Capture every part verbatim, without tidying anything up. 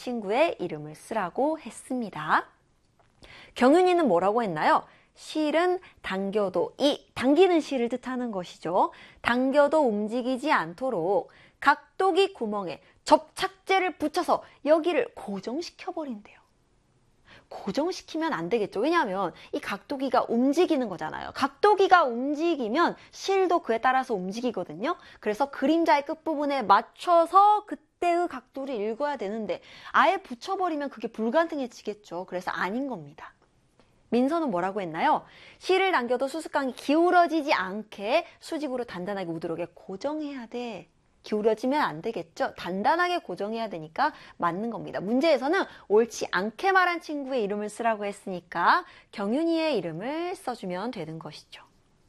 친구의 이름을 쓰라고 했습니다. 경윤이는 뭐라고 했나요? 실은 당겨도, 이 당기는 실을 뜻하는 것이죠. 당겨도 움직이지 않도록 각도기 구멍에 접착제를 붙여서 여기를 고정시켜버린대요. 고정시키면 안 되겠죠. 왜냐하면 이 각도기가 움직이는 거잖아요. 각도기가 움직이면 실도 그에 따라서 움직이거든요. 그래서 그림자의 끝부분에 맞춰서 그때의 각도를 읽어야 되는데 아예 붙여버리면 그게 불가능해지겠죠. 그래서 아닌 겁니다. 민서는 뭐라고 했나요? 실을 당겨도 수습강이 기울어지지 않게 수직으로 단단하게 우드르게 고정해야 돼. 기울어지면 안 되겠죠? 단단하게 고정해야 되니까 맞는 겁니다. 문제에서는 옳지 않게 말한 친구의 이름을 쓰라고 했으니까 경윤이의 이름을 써주면 되는 것이죠.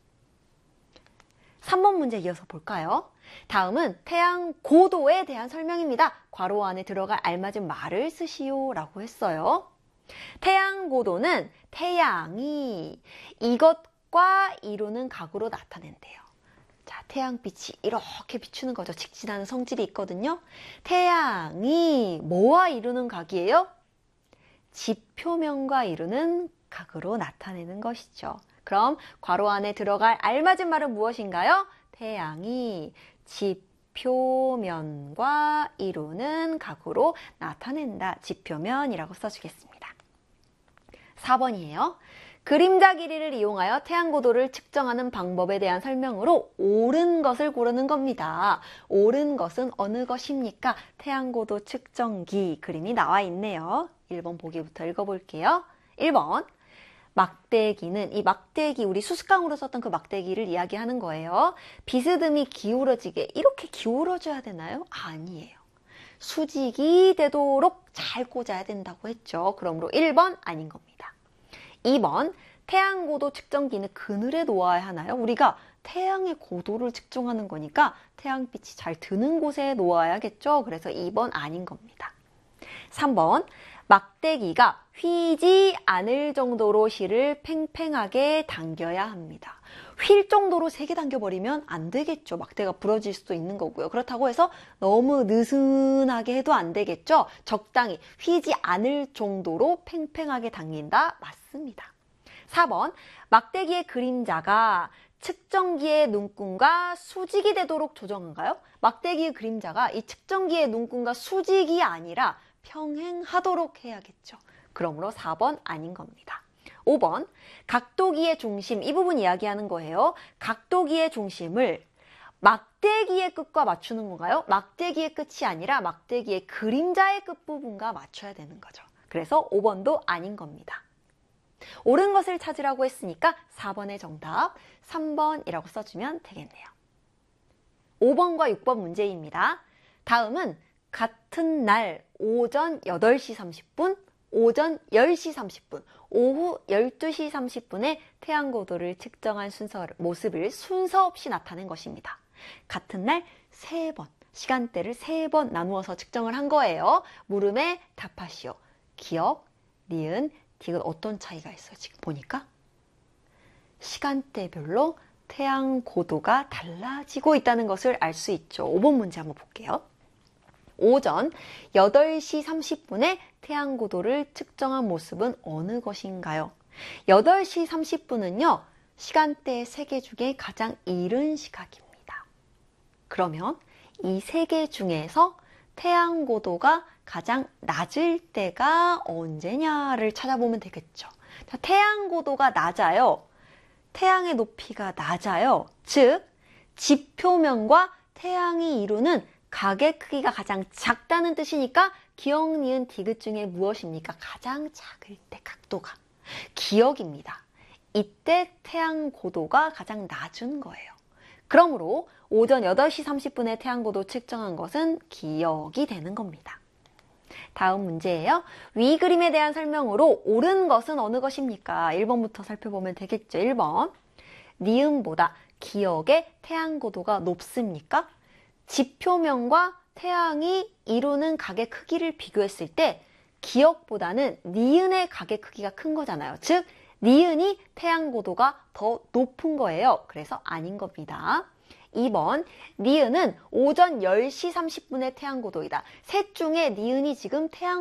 삼 번 문제 이어서 볼까요? 다음은 태양 고도에 대한 설명입니다. 괄호 안에 들어갈 알맞은 말을 쓰시오 라고 했어요. 태양 고도는 태양이 이것과 이루는 각으로 나타낸대요. 자, 태양빛이 이렇게 비추는 거죠. 직진하는 성질이 있거든요. 태양이 뭐와 이루는 각이에요? 지표면과 이루는 각으로 나타내는 것이죠. 그럼 괄호 안에 들어갈 알맞은 말은 무엇인가요? 태양이 지표면과 이루는 각으로 나타낸다. 지표면이라고 써주겠습니다. 사 번이에요. 그림자 길이를 이용하여 태양 고도를 측정하는 방법에 대한 설명으로 옳은 것을 고르는 겁니다. 옳은 것은 어느 것입니까? 태양 고도 측정기 그림이 나와 있네요. 일 번 보기부터 읽어볼게요. 일 번 막대기는 이 막대기 우리 수습강으로 썼던 그 막대기를 이야기하는 거예요. 비스듬히 기울어지게 이렇게 기울어져야 되나요? 아니에요. 수직이 되도록 잘 꽂아야 된다고 했죠. 그러므로 일 번 아닌 겁니다. 이 번 태양 고도 측정기는 그늘에 놓아야 하나요? 우리가 태양의 고도를 측정하는 거니까 태양빛이 잘 드는 곳에 놓아야겠죠. 그래서 이 번 아닌 겁니다. 삼 번 막대기가 휘지 않을 정도로 실을 팽팽하게 당겨야 합니다. 휠 정도로 세게 당겨버리면 안 되겠죠. 막대가 부러질 수도 있는 거고요. 그렇다고 해서 너무 느슨하게 해도 안 되겠죠. 적당히 휘지 않을 정도로 팽팽하게 당긴다. 맞습니다. 사 번 막대기의 그림자가 측정기의 눈금과 수직이 되도록 조정한가요? 막대기의 그림자가 이 측정기의 눈금과 수직이 아니라 평행하도록 해야겠죠. 그러므로 사 번 아닌 겁니다. 오 번 각도기의 중심, 이 부분 이야기하는 거예요. 각도기의 중심을 막대기의 끝과 맞추는 건가요? 막대기의 끝이 아니라 막대기의 그림자의 끝부분과 맞춰야 되는 거죠. 그래서 오 번도 아닌 겁니다. 옳은 것을 찾으라고 했으니까 사 번의 정답 삼 번이라고 써주면 되겠네요. 오 번과 육 번 문제입니다. 다음은 같은 날 오전 여덟 시 삼십 분, 오전 열 시 삼십 분, 오후 열두 시 삼십 분에 태양 고도를 측정한 순서, 모습을 순서 없이 나타낸 것입니다. 같은 날 세 번, 시간대를 세 번 나누어서 측정을 한 거예요. 물음에 답하시오. 기억, 니은, 디귿 어떤 차이가 있어요? 지금 보니까 시간대별로 태양 고도가 달라지고 있다는 것을 알 수 있죠. 오 번 문제 한번 볼게요. 오전 여덟 시 삼십 분에 태양 고도를 측정한 모습은 어느 것인가요? 여덟 시 삼십 분은요, 시간대 세 개 중에 가장 이른 시각입니다. 그러면 이 세 개 중에서 태양 고도가 가장 낮을 때가 언제냐를 찾아보면 되겠죠. 자, 태양 고도가 낮아요. 태양의 높이가 낮아요. 즉, 지표면과 태양이 이루는 각의 크기가 가장 작다는 뜻이니까 기억, 니은, 디귿 중에 무엇입니까? 가장 작을 때 각도가. 기억입니다. 이때 태양 고도가 가장 낮은 거예요. 그러므로 오전 여덟 시 삼십 분에 태양 고도 측정한 것은 기억이 되는 겁니다. 다음 문제예요. 위 그림에 대한 설명으로 옳은 것은 어느 것입니까? 일 번부터 살펴보면 되겠죠. 일 번. 니은보다 기억의 태양 고도가 높습니까? 지표면과 태양이 이루는 각의 크기를 비교했을 때 기억보다는 니은의 각의 크기가 큰 거잖아요. 즉, 니은이 태양 고도가 더 높은 거예요. 그래서 아닌 겁니다. 이 번, 니은은 오전 열 시 삼십 분의 태양 고도이다. 셋 중에 니은이 지금 태양